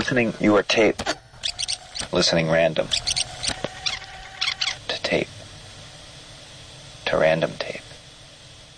listening. You are tape. Listening random. To tape. To random tape.